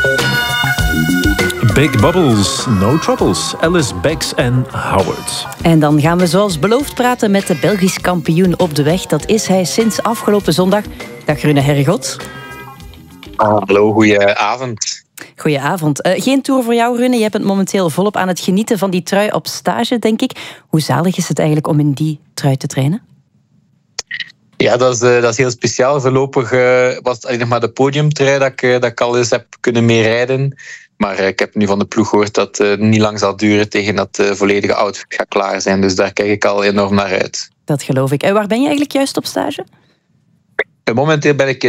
Big Bubbles, No Troubles, Alice Beggs en Howard. En dan gaan we zoals beloofd praten met de Belgisch kampioen op de weg. Dat is hij sinds afgelopen zondag. Dag Rune Herregot. Hallo, goedenavond. Goedenavond. Geen tour voor jou, Rune. Je bent momenteel volop aan het genieten van die trui op stage, denk ik. Hoe zalig is het eigenlijk om in die trui te trainen? Ja, dat is heel speciaal. Voorlopig was het alleen nog maar de podiumtrui dat ik al eens heb kunnen meerijden. Maar ik heb nu van de ploeg gehoord dat het niet lang zal duren tegen dat de volledige outfit gaat klaar zijn. Dus daar kijk ik al enorm naar uit. Dat geloof ik. En waar ben je eigenlijk juist op stage? Momenteel ben ik